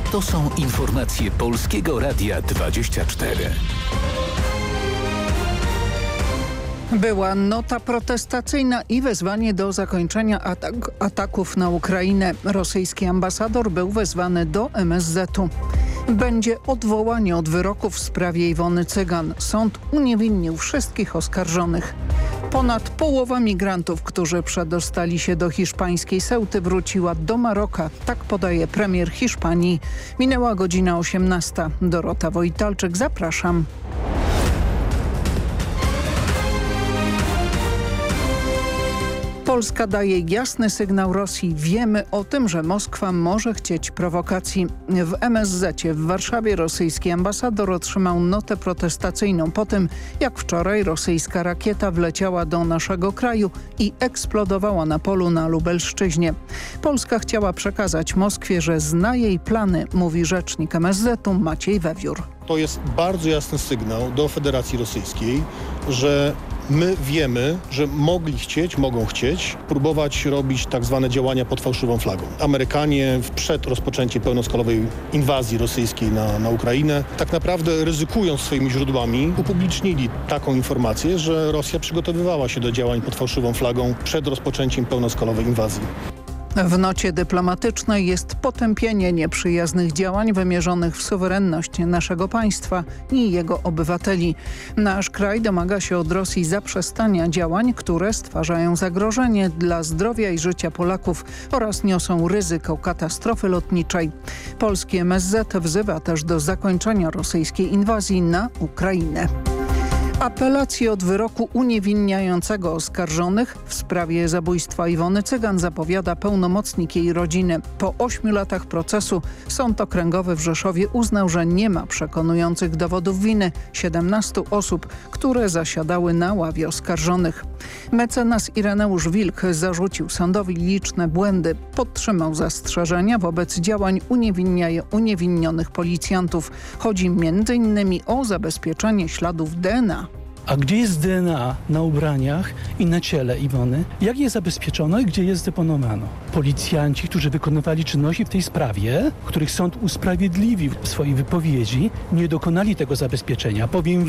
To są informacje Polskiego Radia 24. Była nota protestacyjna i wezwanie do zakończenia ataków na Ukrainę. Rosyjski ambasador był wezwany do MSZ-u. Będzie odwołanie od wyroku w sprawie Iwony Cygan. Sąd uniewinnił wszystkich oskarżonych. Ponad połowa migrantów, którzy przedostali się do hiszpańskiej Ceuty, wróciła do Maroka. Tak podaje premier Hiszpanii. Minęła godzina 18. Dorota Wojtalczyk, zapraszam. Polska daje jasny sygnał Rosji. Wiemy o tym, że Moskwa może chcieć prowokacji. W MSZ-cie w Warszawie rosyjski ambasador otrzymał notę protestacyjną po tym, jak wczoraj rosyjska rakieta wleciała do naszego kraju i eksplodowała na polu na Lubelszczyźnie. Polska chciała przekazać Moskwie, że zna jej plany, mówi rzecznik MSZ-u Maciej Wewiór. To jest bardzo jasny sygnał do Federacji Rosyjskiej, że my wiemy, że mogą chcieć próbować robić tak zwane działania pod fałszywą flagą. Amerykanie przed rozpoczęciem pełnoskalowej inwazji rosyjskiej na Ukrainę tak naprawdę ryzykując swoimi źródłami upublicznili taką informację, że Rosja przygotowywała się do działań pod fałszywą flagą przed rozpoczęciem pełnoskalowej inwazji. W nocie dyplomatycznej jest potępienie nieprzyjaznych działań wymierzonych w suwerenność naszego państwa i jego obywateli. Nasz kraj domaga się od Rosji zaprzestania działań, które stwarzają zagrożenie dla zdrowia i życia Polaków oraz niosą ryzyko katastrofy lotniczej. Polski MSZ wzywa też do zakończenia rosyjskiej inwazji na Ukrainę. Apelację od wyroku uniewinniającego oskarżonych w sprawie zabójstwa Iwony Cygan zapowiada pełnomocnik jej rodziny. Po 8 latach procesu Sąd Okręgowy w Rzeszowie uznał, że nie ma przekonujących dowodów winy 17 osób, które zasiadały na ławie oskarżonych. Mecenas Ireneusz Wilk zarzucił sądowi liczne błędy. Podtrzymał zastrzeżenia wobec działań uniewinionych policjantów. Chodzi m.in. o zabezpieczenie śladów DNA. A gdzie jest DNA na ubraniach i na ciele Iwony? Jak je zabezpieczono i gdzie je zdeponowano? Policjanci, którzy wykonywali czynności w tej sprawie, których sąd usprawiedliwił w swojej wypowiedzi, nie dokonali tego zabezpieczenia. Powiem